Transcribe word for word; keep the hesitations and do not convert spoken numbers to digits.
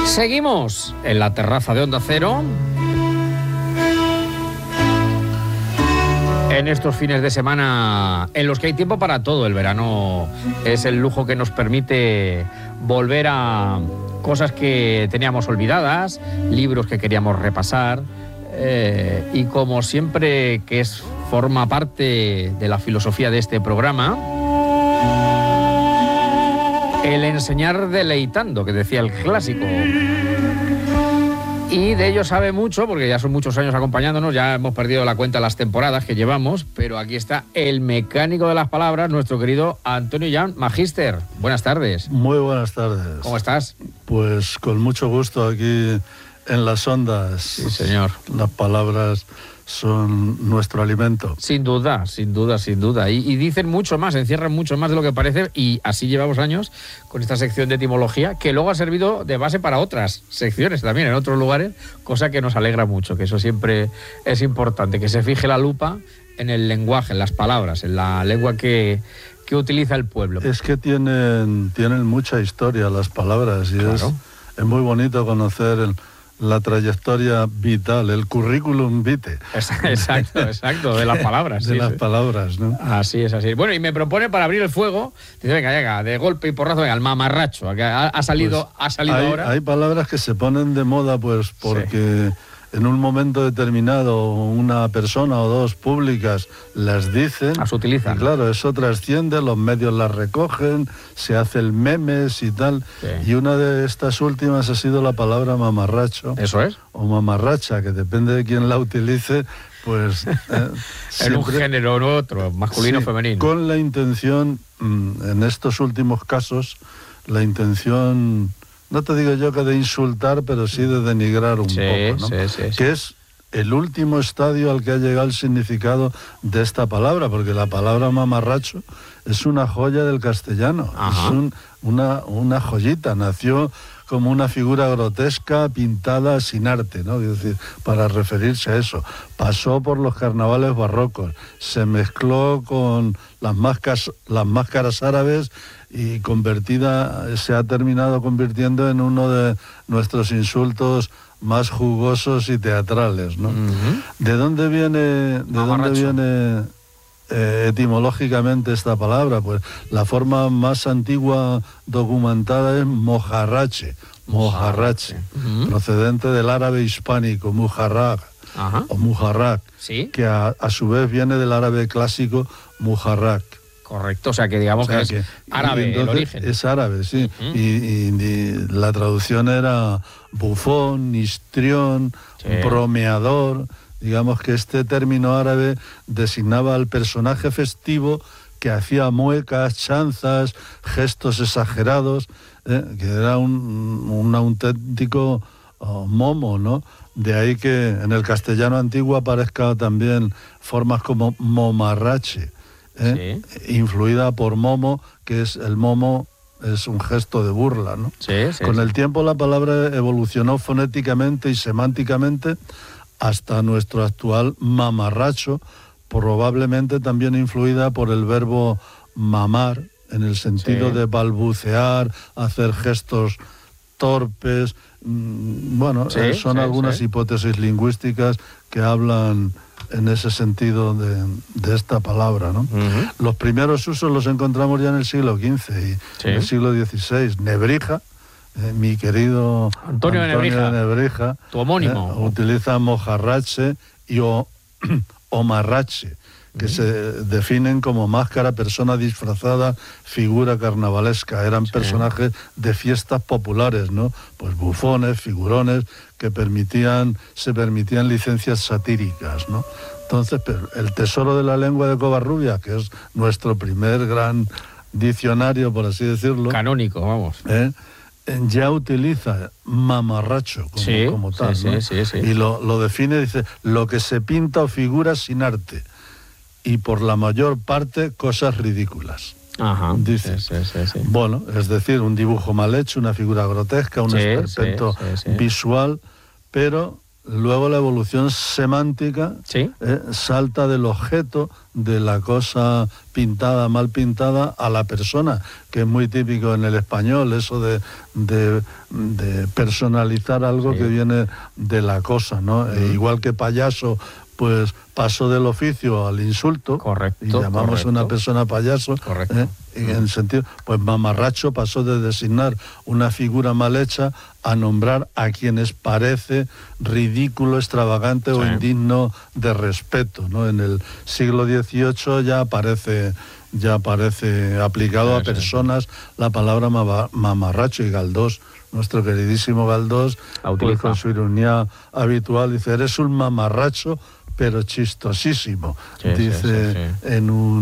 Seguimos en la terraza de Onda Cero. En estos fines de semana en los que hay tiempo para todo. El verano es el lujo que nos permite volver a cosas que teníamos olvidadas, libros que queríamos repasar, eh, y como siempre que es forma parte de la filosofía de este programa, el enseñar deleitando, que decía el clásico. Y de ello sabe mucho, porque ya son muchos años acompañándonos, ya hemos perdido la cuenta de las temporadas que llevamos, pero aquí está el mecánico de las palabras, nuestro querido Antonio Jan, Magíster. Buenas tardes. Muy buenas tardes. ¿Cómo estás? Pues con mucho gusto aquí en las ondas. Sí, señor. Las palabras son nuestro alimento. Sin duda, sin duda, sin duda. Y, y dicen mucho más, encierran mucho más de lo que parece, y así llevamos años con esta sección de etimología, que luego ha servido de base para otras secciones también, en otros lugares, cosa que nos alegra mucho, que eso siempre es importante, que se fije la lupa en el lenguaje, en las palabras, en la lengua que, que utiliza el pueblo. Es que tienen, tienen mucha historia las palabras, y claro. es, es muy bonito conocer el... la trayectoria vital, el currículum vitae. Exacto, exacto, de las palabras. De sí, las sí. palabras, ¿no? Así es, así es. Bueno, y me propone para abrir el fuego, dice, venga, venga, de golpe y porrazo, venga, el mamarracho, que ha, ha salido, pues ha salido hay, ahora. Hay palabras que se ponen de moda, pues, porque... Sí. En un momento determinado una persona o dos públicas las dicen. Las utilizan. Y claro, eso trasciende, los medios las recogen, se hacen memes y tal. Sí. Y una de estas últimas ha sido la palabra mamarracho. Eso es. O mamarracha, que depende de quién la utilice, pues... Eh, en siempre, un género o otro, masculino o sí, femenino. Con la intención, en estos últimos casos, la intención... No te digo yo que de insultar, pero sí de denigrar un sí, poco, ¿no? Sí, sí, sí. Que es el último estadio al que ha llegado el significado de esta palabra, porque la palabra mamarracho es una joya del castellano. Ajá. Es un, una, una joyita. Nació como una figura grotesca pintada sin arte, ¿no? Es decir, para referirse a eso. Pasó por los carnavales barrocos, se mezcló con las máscaras, las máscaras árabes y convertida, se ha terminado convirtiendo en uno de nuestros insultos más jugosos y teatrales, ¿no? Uh-huh. ¿De dónde viene, de dónde viene eh, etimológicamente esta palabra? Pues la forma más antigua documentada es mojarrache, mojarrache, uh-huh. procedente del árabe hispánico, mujarrag, uh-huh. o mujarrak, ¿sí? que a, a su vez viene del árabe clásico mujarrak. Correcto, o sea que digamos o sea, que es que, árabe el origen. Es árabe, sí. Uh-huh. y, y, y la traducción era bufón, histrión, sí. bromeador. Digamos que este término árabe designaba al personaje festivo que hacía muecas, chanzas, gestos exagerados, eh, que era un, un auténtico oh, momo, ¿no? De ahí que en el castellano antiguo aparezcan también formas como momarrache. ¿Eh? Sí. Influida por momo, que es el momo es un gesto de burla, ¿no? Sí, sí, Con sí. el tiempo la palabra evolucionó fonéticamente y semánticamente hasta nuestro actual mamarracho, probablemente también influida por el verbo mamar, en el sentido sí. de balbucear, hacer gestos torpes. Bueno, sí, son sí, algunas sí. hipótesis lingüísticas que hablan en ese sentido de, de esta palabra, ¿no? Uh-huh. Los primeros usos los encontramos ya en el siglo quince y sí. en el siglo dieciséis. Nebrija, eh, mi querido Antonio, Antonio de Nebrija, de Nebrija tu homónimo. Eh, utiliza mojarrache y o, omarrache, que uh-huh. se definen como máscara, persona disfrazada, figura carnavalesca. Eran sí. personajes de fiestas populares, ¿no? Pues bufones, figurones, que permitían, se permitían licencias satíricas, ¿no? Entonces, el tesoro de la lengua de Covarrubias, que es nuestro primer gran diccionario, por así decirlo. Canónico, vamos. ¿eh? Ya utiliza mamarracho como, sí, como tal, sí, ¿no? sí, sí, sí. Y lo, lo define, dice, lo que se pinta o figura sin arte, y por la mayor parte cosas ridículas. Ajá, dice. Sí, sí, sí, sí. Bueno, es decir, un dibujo mal hecho, una figura grotesca, un sí, esperpento sí, sí, sí. visual, pero luego la evolución semántica ¿Sí? eh, salta del objeto, de la cosa pintada, mal pintada, a la persona, que es muy típico en el español, eso de, de, de personalizar algo sí. que viene de la cosa, ¿no? Mm. E igual que payaso, pues pasó del oficio al insulto. Correcto. Y llamamos correcto. a una persona payaso. Correcto. ¿eh? Y en el sentido, pues mamarracho pasó de designar una figura mal hecha a nombrar a quienes parece ridículo, extravagante sí. o indigno de respeto, ¿no? En el siglo dieciocho ya aparece, ya aparece aplicado sí, a personas sí. la palabra mamarracho, y Galdós, nuestro queridísimo Galdós, pues con su ironía habitual, dice, eres un mamarracho, pero chistosísimo, sí, dice sí, sí, sí. en un